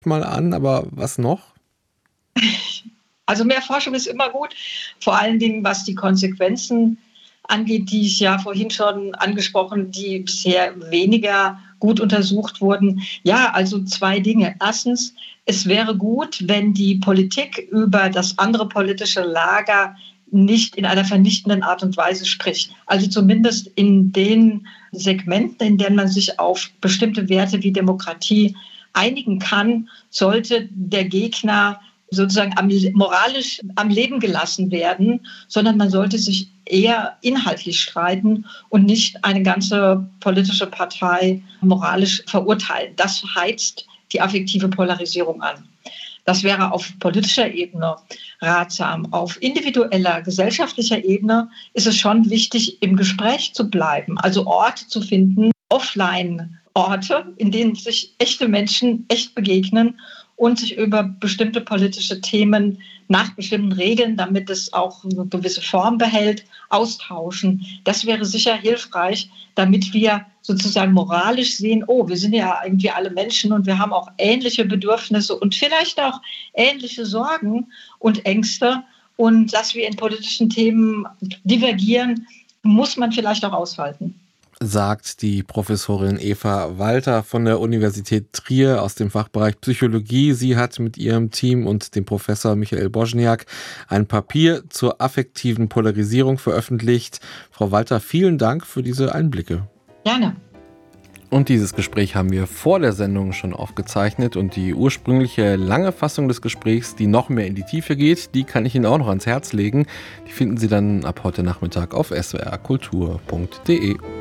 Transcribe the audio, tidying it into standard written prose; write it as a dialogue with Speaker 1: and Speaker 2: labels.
Speaker 1: mal an, aber was noch?
Speaker 2: Also mehr Forschung ist immer gut, vor allen Dingen was die Konsequenzen angeht, die ich ja vorhin schon angesprochen, die bisher weniger gut untersucht wurden. Ja, also 2 Dinge. Erstens, es wäre gut, wenn die Politik über das andere politische Lager nicht in einer vernichtenden Art und Weise spricht. Also zumindest in den Segmenten, in denen man sich auf bestimmte Werte wie Demokratie einigen kann, sollte der Gegner sozusagen moralisch am Leben gelassen werden, sondern man sollte sich eher inhaltlich streiten und nicht eine ganze politische Partei moralisch verurteilen. Das heizt die affektive Polarisierung an. Das wäre auf politischer Ebene ratsam. Auf individueller, gesellschaftlicher Ebene ist es schon wichtig, im Gespräch zu bleiben, also Orte zu finden, Offline-Orte, in denen sich echte Menschen echt begegnen und sich über bestimmte politische Themen nach bestimmten Regeln, damit es auch eine gewisse Form behält, austauschen. Das wäre sicher hilfreich, damit wir sozusagen moralisch sehen, oh, wir sind ja irgendwie alle Menschen und wir haben auch ähnliche Bedürfnisse und vielleicht auch ähnliche Sorgen und Ängste. Und dass wir in politischen Themen divergieren, muss man vielleicht auch aushalten.
Speaker 1: Sagt die Professorin Eva Walter von der Universität Trier aus dem Fachbereich Psychologie. Sie hat mit ihrem Team und dem Professor Michael Bożniak ein Papier zur affektiven Polarisierung veröffentlicht. Frau Walter, vielen Dank für diese Einblicke.
Speaker 2: Gerne.
Speaker 1: Und dieses Gespräch haben wir vor der Sendung schon aufgezeichnet und die ursprüngliche lange Fassung des Gesprächs, die noch mehr in die Tiefe geht, die kann ich Ihnen auch noch ans Herz legen. Die finden Sie dann ab heute Nachmittag auf swrkultur.de.